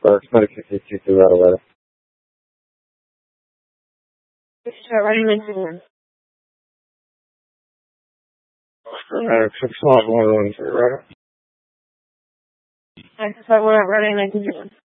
First, Medicaid 52 right away. Start writing into one. Medic 651 right? I just thought we're not writing 19 one.